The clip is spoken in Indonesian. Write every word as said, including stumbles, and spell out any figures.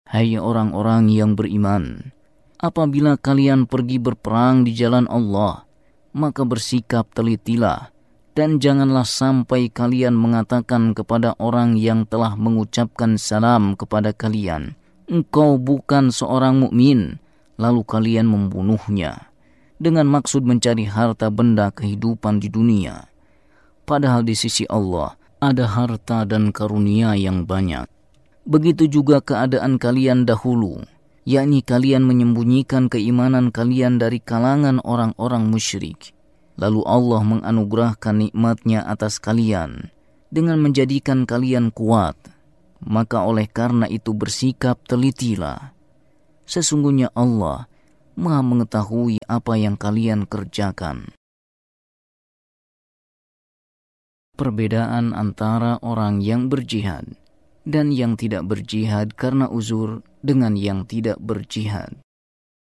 Hai orang-orang yang beriman, apabila kalian pergi berperang di jalan Allah, maka bersikap telitilah, dan janganlah sampai kalian mengatakan kepada orang yang telah mengucapkan salam kepada kalian, engkau bukan seorang mukmin, lalu kalian membunuhnya, dengan maksud mencari harta benda kehidupan di dunia. Padahal di sisi Allah ada harta dan karunia yang banyak. Begitu juga keadaan kalian dahulu, yakni kalian menyembunyikan keimanan kalian dari kalangan orang-orang musyrik. Lalu Allah menganugerahkan nikmatnya atas kalian dengan menjadikan kalian kuat. Maka oleh karena itu bersikap telitilah. Sesungguhnya Allah Maha mengetahui apa yang kalian kerjakan. Perbedaan antara orang yang berjihad dan yang tidak berjihad karena uzur dengan yang tidak berjihad.